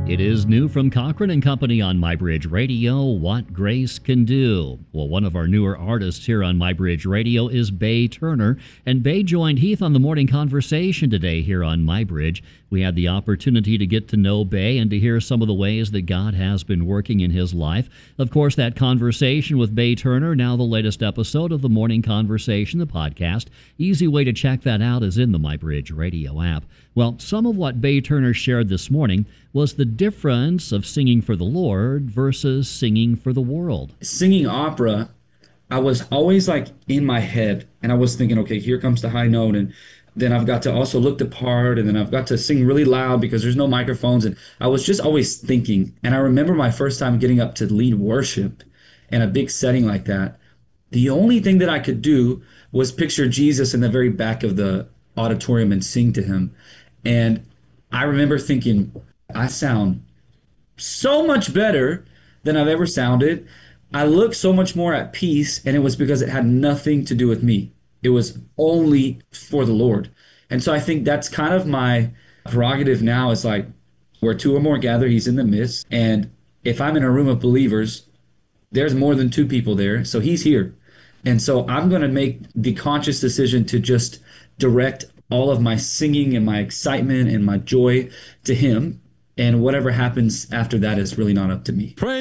It is new from Cochran and Company on MyBridge Radio, What Grace Can Do. Well, one of our newer artists here on MyBridge Radio is Bay Turner, and Bay joined Heath on the morning conversation today here on MyBridge. We had the opportunity to get to know Bay and to hear some of the ways that God has been working in his life. Of course, that conversation with Bay Turner, now the latest episode of the Morning Conversation, the podcast. Easy way to check that out is in the MyBridge Radio app. Well, some of what Bay Turner shared this morning was the difference of singing for the Lord versus singing for the world. Singing opera, I was always like in my head, and I was thinking, okay, here comes the high note, and then I've got to also look the part, and then I've got to sing really loud because there's no microphones, and I was just always thinking. And I remember my first time getting up to lead worship in a big setting like that. The only thing that I could do was picture Jesus in the very back of the auditorium and sing to him. And I remember thinking, I sound so much better than I've ever sounded. I look so much more at peace, and it was because it had nothing to do with me. It was only for the Lord. And so I think that's kind of my prerogative now, is like, where two or more gather, he's in the midst. And if I'm in a room of believers, there's more than two people there, so he's here. And so I'm going to make the conscious decision to just direct all of my singing and my excitement and my joy to him. And whatever happens after that is really not up to me. Praise